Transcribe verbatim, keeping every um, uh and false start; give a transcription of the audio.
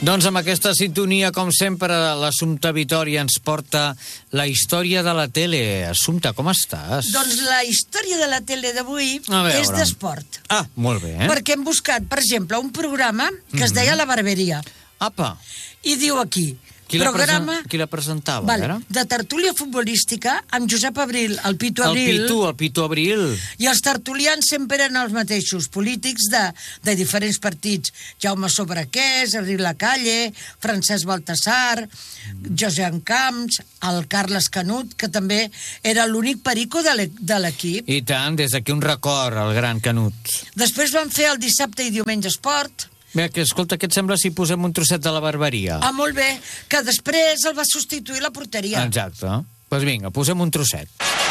Doncs amb aquesta sintonia, com sempre, l'Assumpta Vitòria ens porta la història de la tele. Assumpta, com estàs? Doncs la història de la tele d'avui A veure. és d'esport. Ah, molt bé. Perquè hem buscat, per exemple, un programa que es deia La Barberia. Apa, I diu aquí... qui la, programa... presen... qui la presentava? Vale, Era? de tertúlia futbolística amb Josep Abril, el Pitu El Abril. Pitu, el Pitu Abril. I els tertulians sempre eren els mateixos, polítics de, de diferents partits. Jaume Sobrequés, Abril Lacalle, Francesc Baltasar, José Camps, el Carles Canut, que també era l'únic perico de l'e- de l'equip. I tant, des d'aquí un record, el gran Canut. Després van fer el dissabte i diumenge esport. Bé, que escolta, què et sembla si posem un trosset de la barberia? Ah, molt bé, que després el va substituir la porteria. Exacte. Doncs pues vinga, posem un trosset.